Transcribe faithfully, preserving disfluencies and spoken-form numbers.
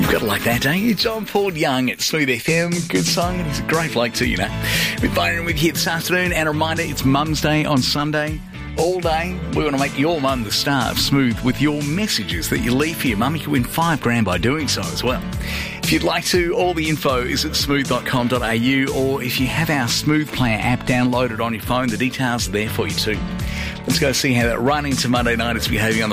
You've got to like that, don't you? John Paul Young at Smooth F M. Good song, and he's a great bloke too, you know. With Byron with you this afternoon, and a reminder, it's Mum's Day on Sunday. All day, we want to make your mum the star of Smooth with your messages that you leave for your mum. You can win five grand by doing so as well. If you'd like to, all the info is at smooth dot com dot a u, or if you have our Smooth Player app downloaded on your phone, the details are there for you too. Let's go see how that run into Monday night is behaving on the